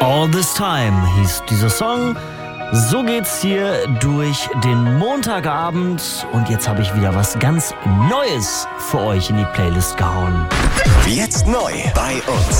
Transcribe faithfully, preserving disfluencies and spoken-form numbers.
All This Time hieß dieser Song. So geht's hier durch den Montagabend und jetzt habe ich wieder was ganz Neues für euch in die Playlist gehauen. Jetzt neu bei uns.